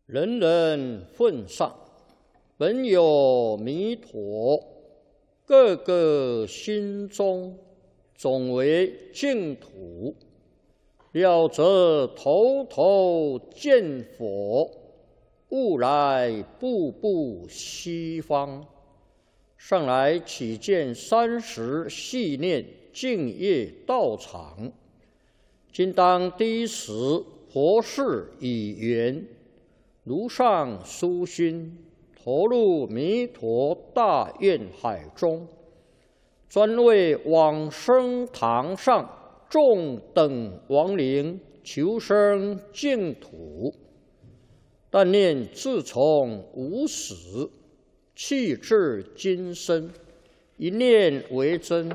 人人奉上，本有弥陀，个个心中总为净土。了则头头见佛，悟来步步西方。上来启见30系念净业道场，今当第一时佛事已圆，如上殊心，投入弥陀大愿海中，专为往生堂上众等亡灵求生净土。但念自从无始，气至今生，一念为真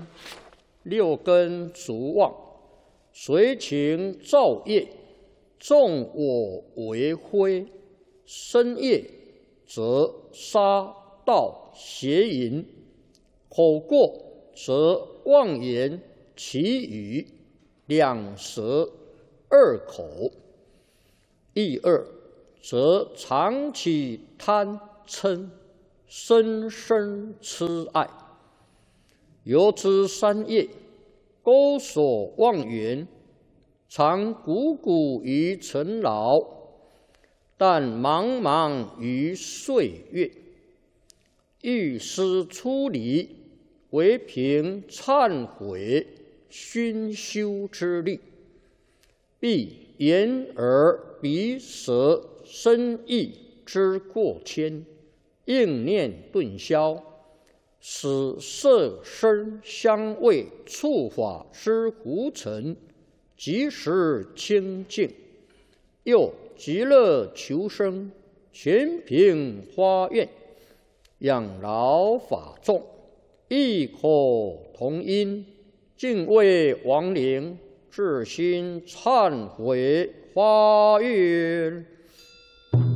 ，6根足妄，随情造业，纵我为非，身业则杀盗邪淫，口过则妄言绮语，两舌二口，意二则常起贪嗔，深深痴爱。由之3业，钩锁妄缘，常汩汩于尘劳，但茫茫于岁月。欲思出离，唯凭忏悔熏修之力，必眼耳鼻舌身意之过谦，应念顿消，使色声香味触法之胡尘即时清净。又极乐求生，全凭发愿，养老法众，异口同音，敬畏亡灵，至心忏悔发愿。